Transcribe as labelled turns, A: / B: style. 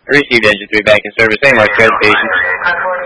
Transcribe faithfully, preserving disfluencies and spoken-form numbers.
A: Received engine three back in service. A M R, care the patient.